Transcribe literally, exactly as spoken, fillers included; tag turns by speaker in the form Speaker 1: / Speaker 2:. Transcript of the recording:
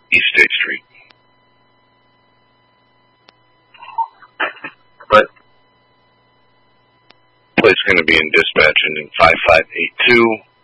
Speaker 1: East State Street.
Speaker 2: But
Speaker 1: Plate's going to be in dispatch ending five five eight two.